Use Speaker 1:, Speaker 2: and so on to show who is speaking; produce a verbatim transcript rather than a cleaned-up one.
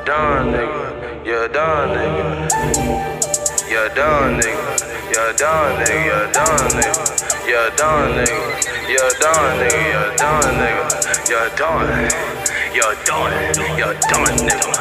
Speaker 1: done, nigga. You're done, nigga. You're done, nigga. You're done, nigga. You're done, nigga. You're done, nigga. You're done, nigga. You're done, nigga. You're done. You're done. You're done, nigga.